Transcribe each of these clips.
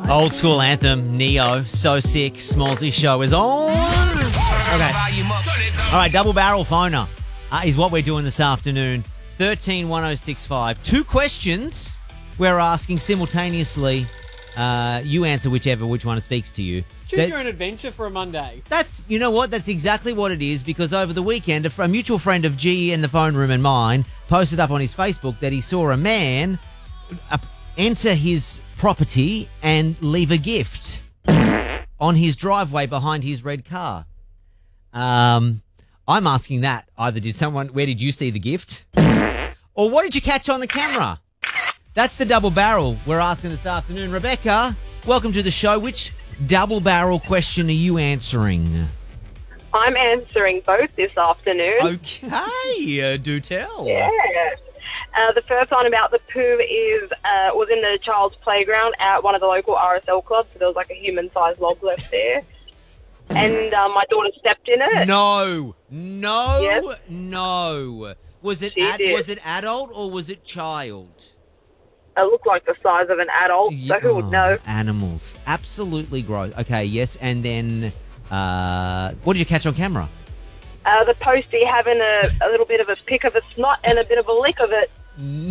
Old school anthem, Neo, So Sick, Smallsy Show is on. Okay. All right, double barrel phoner is what we're doing this afternoon. 131065. 2 questions we're asking simultaneously. You answer which one speaks to you. Choose your own adventure for a Monday. You know what? That's exactly what it is, because over the weekend, a mutual friend of G in the phone room and mine posted up on his Facebook that he saw a man enter his property and leave a gift on his driveway behind his red car. I'm asking that. Where did you see the gift? Or what did you catch on the camera? That's the double barrel we're asking this afternoon. Rebecca, welcome to the show. Which double barrel question are you answering? I'm answering both this afternoon. Okay, do tell. Yeah. The first one about the poo was in the child's playground at one of the local RSL clubs. So there was like a human-sized log left there. And my daughter stepped in it. No. Yes. No. Was it adult or was it child? It looked like the size of an adult, so who would know? Animals. Absolutely gross. Okay, yes. And then what did you catch on camera? The postie having a little bit of a pick of a snot and a bit of a lick of it. No.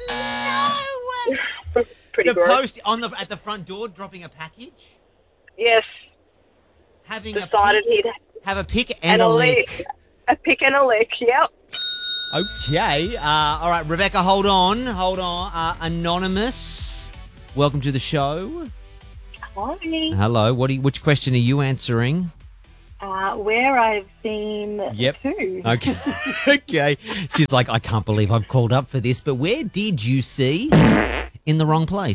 Pretty gross. The postie at the front door dropping a package? Yes. Decided he'd have a pick and a lick. A pick and a lick, yep. Okay. All right, Rebecca, hold on. Anonymous, welcome to the show. Hi. Hello. Which question are you answering? Where I've seen poo. Okay. Okay. She's like, I can't believe I've called up for this, but where did you see in the wrong place?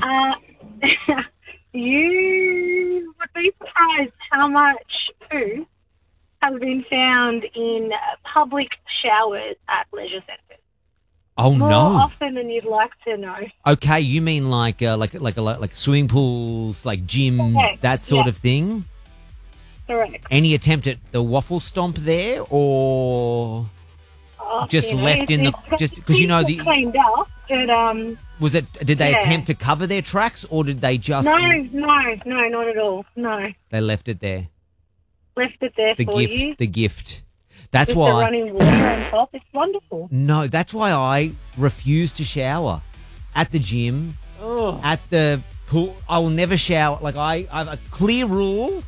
You would be surprised how much poo has been found in public showers at leisure centres. Oh, More no. often than you'd like to know. Okay, you mean like swimming pools, like gyms, Okay. that sort of thing? Correct. Any attempt at the waffle stomp there, or just left in the just because you know the cleaned up, but was it? Did they Yeah. attempt to cover their tracks, or did they just no, not at all. No, they left it there? left it there The for gift, you. the gift. That's With why. the running water on top. It's wonderful. No, that's why I refuse to shower at the gym, at the pool. I will never shower. Like I have a clear rule.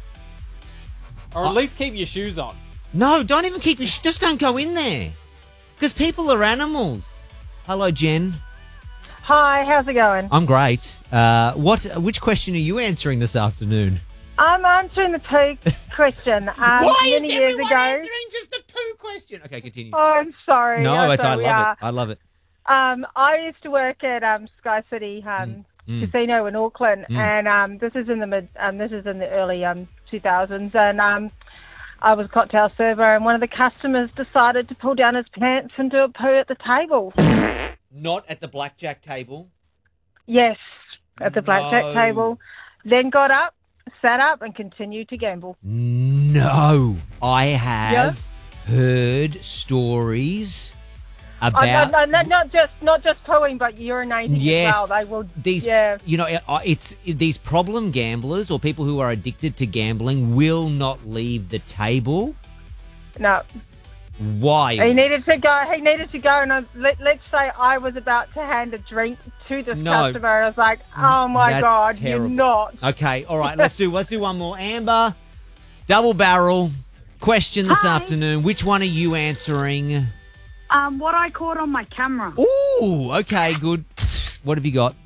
Or at least keep your shoes on. No, don't even keep your... Just don't go in there. Because people are animals. Hello, Jen. Hi, how's it going? I'm great. Which question are you answering this afternoon? I'm answering the poo question. Why many is years everyone ago. answering just the poo question? Okay, continue. Oh, I'm sorry. No, That's I where we love are. it. I love it. I used to work at Sky City Casino in Auckland, and this is in the early 2000s, and I was a cocktail server, and one of the customers decided to pull down his pants and do a poo at the table. Not at the blackjack table? Yes, at the blackjack table. Then got up, sat up, and continued to gamble. No. I have heard stories about... No, not just pooing, but urinating Yes. as well. They will. It's these problem gamblers or people who are addicted to gambling will not leave the table. No. Why? He needed to go, and let's say I was about to hand a drink to this customer, and I was like, oh, my That's God, terrible. you're not. Okay, all right, let's do one more. Amber, double barrel question this afternoon. Which one are you answering? What I caught on my camera. Ooh, okay, good. What have you got?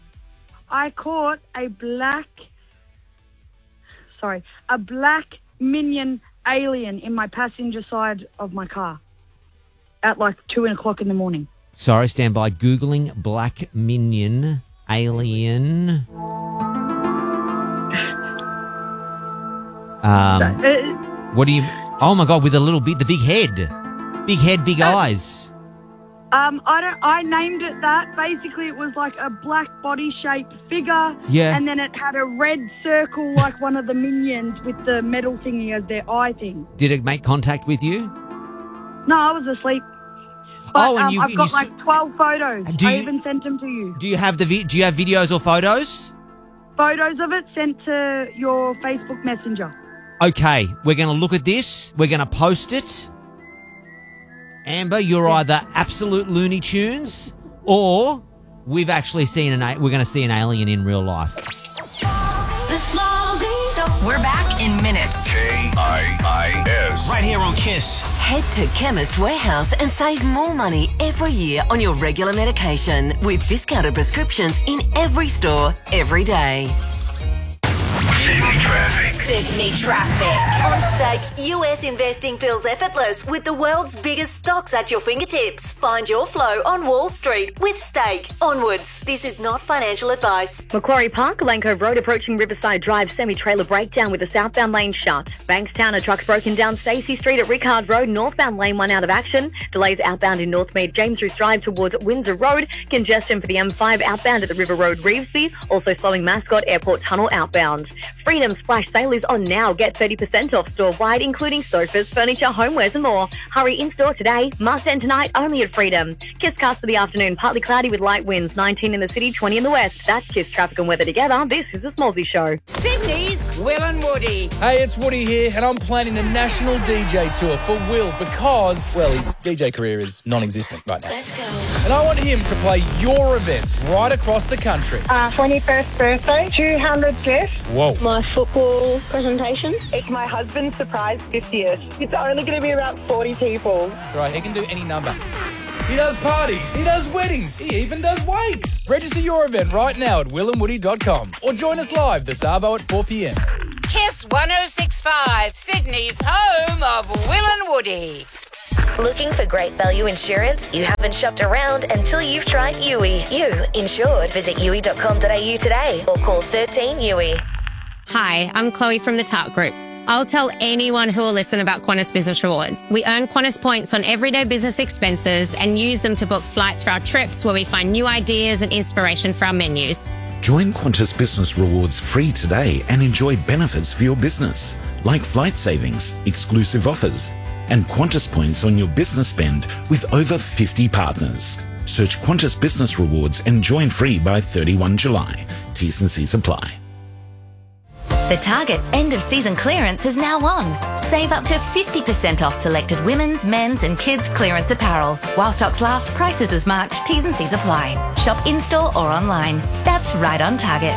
I caught a black minion alien in my passenger side of my car at like 2:00 in the morning. Sorry, stand by. Googling black minion alien. What do you... Oh, my God, with the big head. Big head, big eyes. I named it that. Basically, it was like a black body-shaped figure. Yeah. And then it had a red circle like one of the minions with the metal thingy as their eye thing. Did it make contact with you? No, I was asleep. But I've got like 12 photos. I even sent them to you. Do you have videos or photos? photos of it sent to your Facebook Messenger. Okay, we're going to look at this. We're going to post it. Amber, you're either absolute Looney Tunes or we've actually seen we're going to see an alien in real life. The Small Z Show. We're back in minutes. KIIS. Right here on KISS. Head to Chemist Warehouse and save more money every year on your regular medication with discounted prescriptions in every store, every day. Sydney traffic. Sydney traffic. On Stake, US investing feels effortless with the world's biggest stocks at your fingertips. Find your flow on Wall Street with Stake. Onwards. This is not financial advice. Macquarie Park, Lane Cove Road approaching Riverside Drive, semi-trailer breakdown with the southbound lane shut. Bankstown, a truck's broken down Stacey Street at Rickard Road, northbound lane 1 out of action. Delays outbound in Northmead, James Roos Drive towards Windsor Road. Congestion for the M5 outbound at the River Road, Revesby. Also slowing Mascot Airport Tunnel outbound. Freedom Splash Sale is on now. Get 30% off store-wide, including sofas, furniture, homewares and more. Hurry in-store today. Must end tonight only at Freedom. KISS for the afternoon. Partly cloudy with light winds. 19 in the city, 20 in the west. That's KISS traffic and weather together. This is the Smallsy Show. Sydney's Will and Woody. Hey, it's Woody here, and I'm planning a national DJ tour for Will because, well, his DJ career is non-existent right now. Let's go. And I want him to play your events right across the country. 21st birthday, 200 guests. Whoa. My football presentation. It's my husband's surprise 50th. It's only going to be about 40 people. That's right, he can do any number. He does parties, he does weddings, he even does wakes. Register your event right now at willandwoody.com or join us live this Arvo at 4 p.m. KISS 106.5, Sydney's home of Will and Woody. Looking for great value insurance? You haven't shopped around until you've tried Yui. You insured. Visit yui.com.au today or call 13 Yui. Hi, I'm Chloe from the Tart Group. I'll tell anyone who will listen about Qantas Business Rewards. We earn Qantas points on everyday business expenses and use them to book flights for our trips where we find new ideas and inspiration for our menus. Join Qantas Business Rewards free today and enjoy benefits for your business, like flight savings, exclusive offers, and Qantas points on your business spend with over 50 partners. Search Qantas Business Rewards and join free by 31 July. T's and C's apply. The Target end of season clearance is now on. Save up to 50% off selected women's, men's and kids clearance apparel. While stocks last, prices as marked, T's and C's apply. Shop in-store or online. That's right on Target.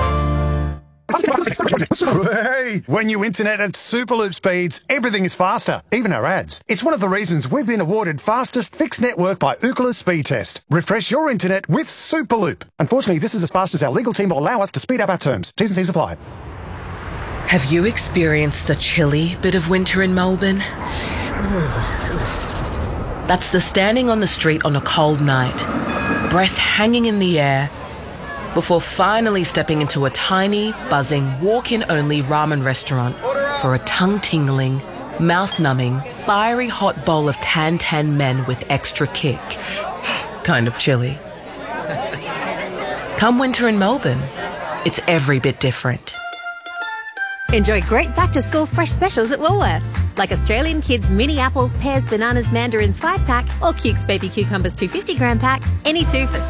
Hey, when you internet at Superloop speeds, everything is faster, even our ads. It's one of the reasons we've been awarded fastest fixed network by Ookla Speed Test. Refresh your internet with Superloop. Unfortunately, this is as fast as our legal team will allow us to speed up our terms. T's and C's apply. Have you experienced the chilly bit of winter in Melbourne? That's the standing on the street on a cold night, breath hanging in the air, before finally stepping into a tiny, buzzing, walk-in-only ramen restaurant for a tongue-tingling, mouth-numbing, fiery hot bowl of tan men with extra kick. Kind of chilly. Come winter in Melbourne, it's every bit different. Enjoy great back-to-school fresh specials at Woolworths, like Australian Kids mini apples, pears, bananas, mandarins 5-pack or Cukes baby cucumbers 250-gram pack, any two for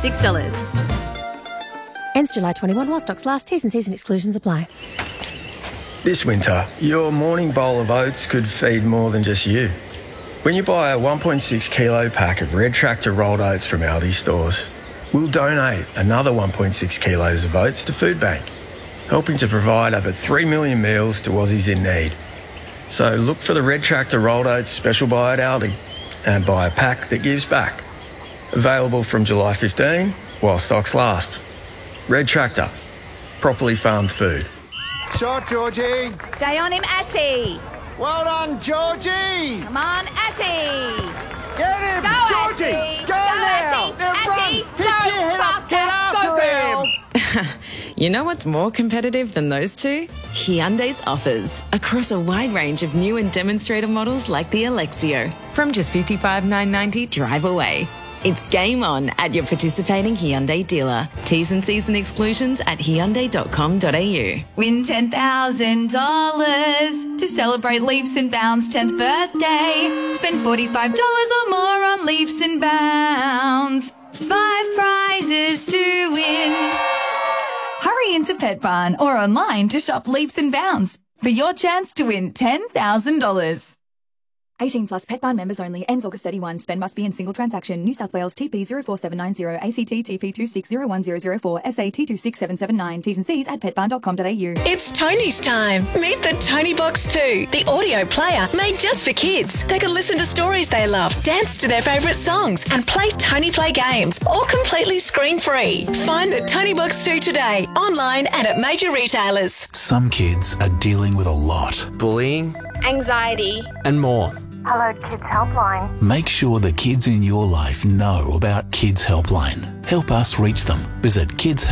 $6. Ends July 21 while stocks last. T's and C's and exclusions apply. This winter, your morning bowl of oats could feed more than just you. When you buy a 1.6 kilo pack of Red Tractor rolled oats from Aldi stores, we'll donate another 1.6 kilos of oats to Food Bank, helping to provide over 3 million meals to Aussies in need. So look for the Red Tractor rolled oats special buy at Aldi and buy a pack that gives back. Available from July 15 while stocks last. Red Tractor, properly farmed food. Shot, Georgie. Stay on him, Ashy. Well done, Georgie. Come on, Ashy. Get him, Go, Georgie. Ashy. Go now. Ashy. Pick your head up. Get after him. You know what's more competitive than those two? Hyundai's offers across a wide range of new and demonstrator models like the Alexio. From just $55,990 drive away. It's game on at your participating Hyundai dealer. T's and C's and exclusions at Hyundai.com.au. Win $10,000 to celebrate Leaps and Bounds' 10th birthday. Spend $45 or more on Leaps and Bounds. 5 prizes to win. Hurry hurry into Pet Barn or online to shop Leaps and Bounds for your chance to win $10,000. 18 plus Pet Barn members only. Ends August 31. Spend must be in single transaction. New South Wales TP 04790. ACT TP 260104. SA T26779. T's and C's at petbarn.com.au. It's Tony's time. Meet the Tony Box 2, the audio player made just for kids. They can listen to stories they love, dance to their favourite songs, and play Tony Play games, all completely screen-free. Find the Tony Box 2 today, online and at major retailers. Some kids are dealing with a lot. Bullying. Anxiety. And more. Hello, Kids Helpline. Make sure the kids in your life know about Kids Helpline. Help us reach them. Visit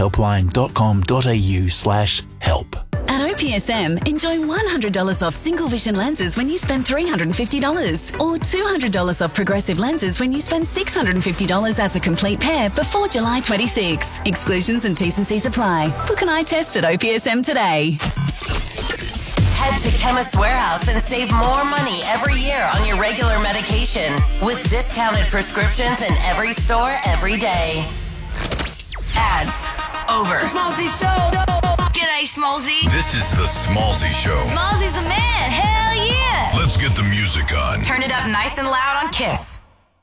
kidshelpline.com.au/help. At OPSM, enjoy $100 off single vision lenses when you spend $350 or $200 off progressive lenses when you spend $650 as a complete pair before July 26. Exclusions and T's and C's apply. Book an eye test at OPSM today. Head to Chemist Warehouse and save more money every year on your regular medication with discounted prescriptions in every store every day. Ads over. Smallzy Show. G'day, Smallzy. This is the Smallzy Show. Smallzy's a man. Hell yeah. Let's get the music on. Turn it up nice and loud on Kiss.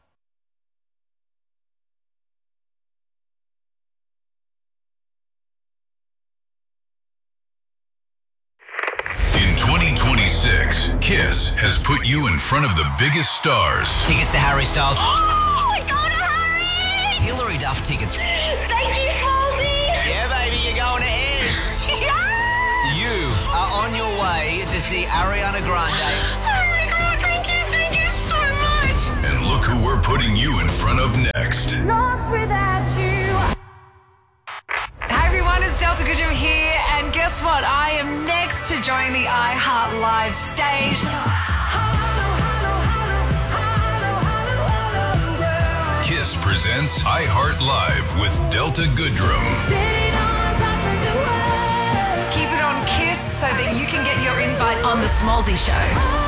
In 2026, Kiss has put you in front of the biggest stars. Tickets to Harry Styles. Oh, my God, hurry! Hilary Duff tickets. Thank you, Smallzy. Yeah, baby, you're going to Ed. Yeah! You are on your way to see Ariana Grande. Oh, my God, thank you so much. And look who we're putting you in front of next. Not without you. Hi everyone, it's Delta Goodrum here, and guess what? I am next to join the iHeart Live stage. Kiss presents iHeart Live with Delta Goodrum. Keep it on Kiss so that you can get your invite on the Smallzy Show.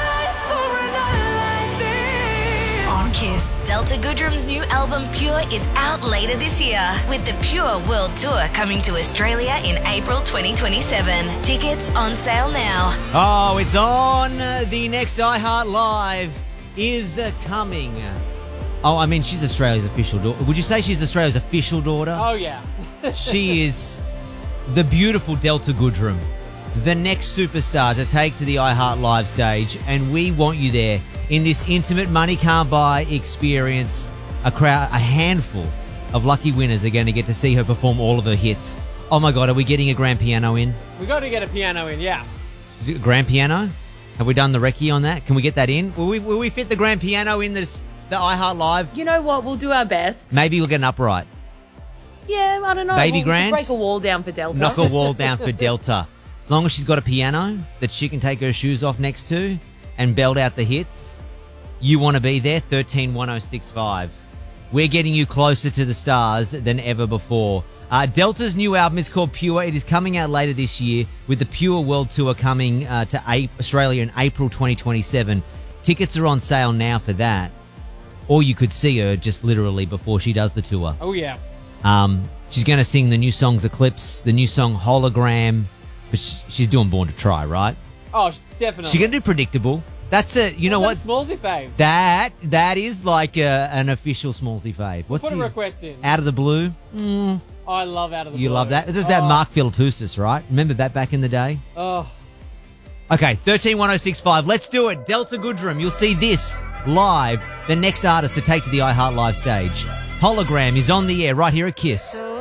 On Kiss. Delta Goodrum's new album Pure is out later this year, with the Pure World Tour coming to Australia in April 2027. Tickets on sale now. Oh, it's on. The next iHeart Live is coming. Oh, I mean, she's Australia's official daughter. Would you say she's Australia's official daughter? Oh, yeah. She is the beautiful Delta Goodrum, the next superstar to take to the iHeart Live stage, and we want you there in this intimate money can't buy experience. A handful of lucky winners are going to get to see her perform all of her hits. Oh my God, are we getting a grand piano in? We got to get a piano in, yeah. Is it a grand piano? Have we done the recce on that? Can we get that in? Will we fit the grand piano in the iHeart Live? You know what? We'll do our best. Maybe we'll get an upright. Yeah, I don't know. Baby we could grand? break a wall down for Delta. Knock a wall down for Delta. As long as she's got a piano that she can take her shoes off next to and belt out the hits. You want to be there, 131065. We're getting you closer to the stars than ever before. Delta's new album is called Pure. It is coming out later this year, with the Pure World Tour coming to Australia in April 2027. Tickets are on sale now for that. Or you could see her just literally before she does the tour. Oh, yeah. She's going to sing the new songs Eclipse, the new song Hologram. But she's doing Born to Try, right? Oh, definitely. She's going to do Predictable. That's it. You know what? Smallzy fave. That is like an official Smallzy fave. Put a request in. Out of the Blue? Oh, I love Out of the Blue. You love that? This is that Mark Philippoussis, right? Remember that back in the day? Oh. Okay, 131065. Let's do it. Delta Goodrum. You'll see this live. The next artist to take to the iHeart Live stage. Hologram is on the air right here at Kiss.